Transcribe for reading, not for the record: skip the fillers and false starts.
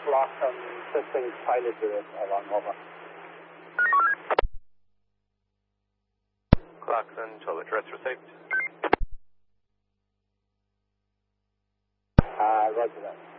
Clarkson, testing pilot along, over. Clarkson, Charlie, address received. Roger that.